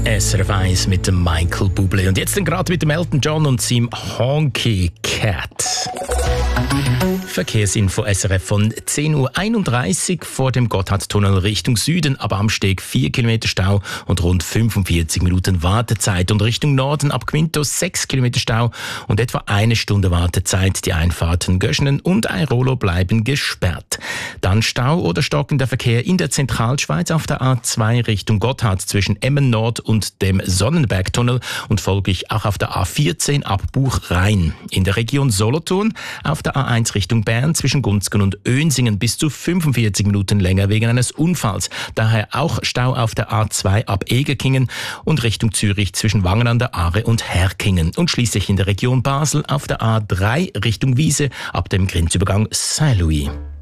SRF 1 mit dem Michael Bublé. Und jetzt gerade mit dem Elton John und seinem Honky Cat. Verkehrsinfo SRF von 10.31 Uhr vor dem Gotthardtunnel Richtung Süden, ab Amsteg 4 Kilometer Stau und rund 45 Minuten Wartezeit. Und Richtung Norden ab Quintos 6 Kilometer Stau und etwa 1 Stunde Wartezeit. Die Einfahrten Göschenen und Airolo bleiben gesperrt. Dann Stau oder stockender Verkehr in der Zentralschweiz auf der A2 Richtung Gotthard zwischen Emmen Nord und dem Sonnenbergtunnel und folglich auch auf der A14 ab Buchrhein. In der Region Solothurn auf der A1 Richtung Bern zwischen Gunzgen und Önsingen bis zu 45 Minuten länger wegen eines Unfalls. Daher auch Stau auf der A2 ab Egerkingen und Richtung Zürich zwischen Wangen an der Aare und Herkingen. Und schließlich in der Region Basel auf der A3 Richtung Wiese ab dem Grenzübergang Saint-Louis.